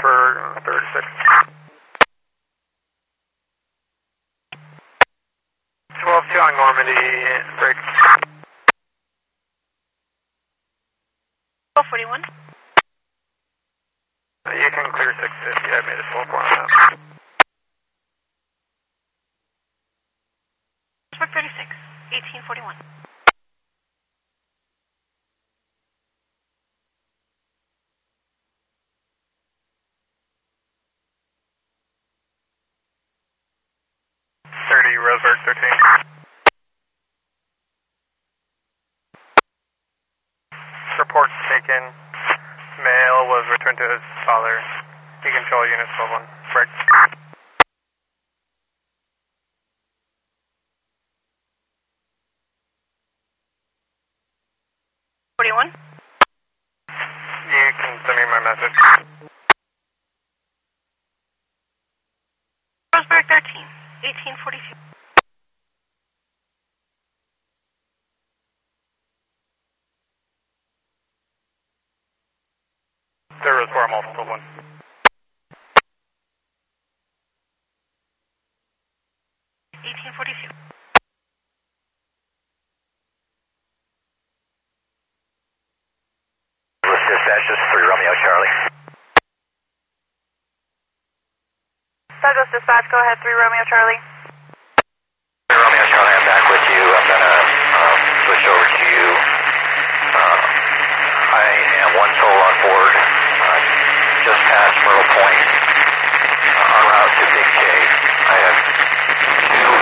number 36. 12-2 on Normandy, break. 1241. You can clear 650, I made a 12-4 on that. Pittsburgh 36, 1841. Roseburg 13. Report taken. Male was returned to his father. You control unit 12-1. Break. Forty-one. You can send me my message. Roseburg 13, 1842. There is four multiple one. Dispatch, this is 3 Romeo Charlie. Douglas Dispatch, go ahead, 3 Romeo Charlie. 3 Romeo Charlie, I'm back with you. I'm going to switch over to you. I am one soul on board, just past Myrtle Point, en route to Big J. I have two